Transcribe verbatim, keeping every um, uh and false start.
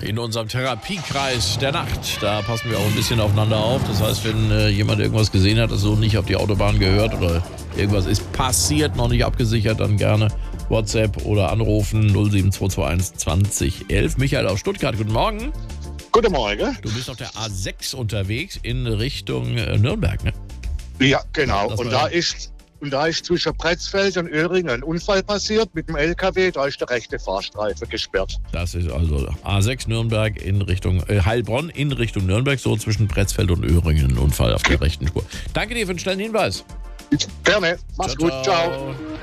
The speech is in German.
in unserem Therapiekreis der Nacht. Da passen wir auch ein bisschen aufeinander auf. Das heißt, wenn äh, jemand irgendwas gesehen hat, das so nicht auf die Autobahn gehört oder irgendwas ist passiert, noch nicht abgesichert, dann gerne WhatsApp oder anrufen null sieben zwei zwei eins zwanzig elf. Michael aus Stuttgart, guten Morgen. Guten Morgen. Du bist auf der A sechs unterwegs in Richtung äh, Nürnberg, ne? Ja, genau. Das Und war- da ist und da ist zwischen Pretzfeld und Öhringen ein Unfall passiert mit dem L K W. Da ist der rechte Fahrstreifen gesperrt. Das ist also A sechs Nürnberg in Richtung äh, Heilbronn in Richtung Nürnberg, so zwischen Pretzfeld und Öhringen, ein Unfall auf der rechten Spur. Danke dir für den schnellen Hinweis. Gerne. Mach's gut. Ciao. ciao.